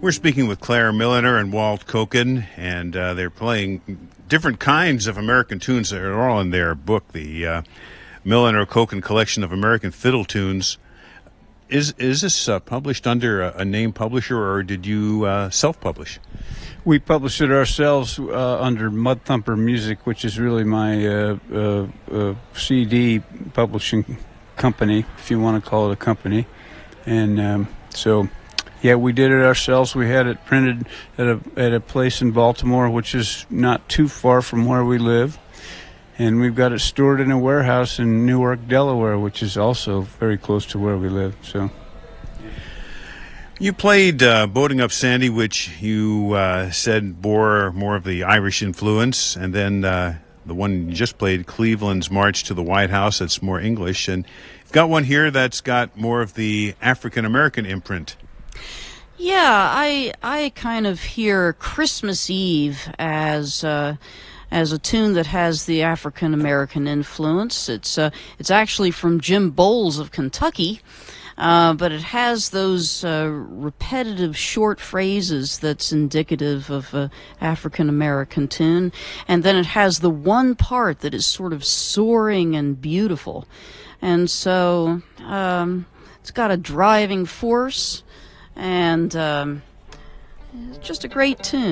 We're speaking with Claire Milliner and Walt Koken, and they're playing different kinds of American tunes that are all in their book, the Milliner Koken Collection of American Fiddle Tunes. Is this published under a name publisher, or did you self-publish? We published it ourselves under Mud Thumper Music, which is really my CD publishing company, if you want to call it a company. And yeah, we did it ourselves. We had it printed at a place in Baltimore, which is not too far from where we live. And we've got it stored in a warehouse in Newark, Delaware, which is also very close to where we live. So, you played Boating Up Sandy, which you said bore more of the Irish influence, and then the one you just played, Cleveland's March to the White House, that's more English. And you've got one here that's got more of the African-American imprint. Yeah, I kind of hear Christmas Eve as a tune that has the African-American influence. It's actually from Jim Bowles of Kentucky, but it has those repetitive short phrases that's indicative of an African-American tune. And then it has the one part that is sort of soaring and beautiful. And so it's got a driving force, and just a great tune.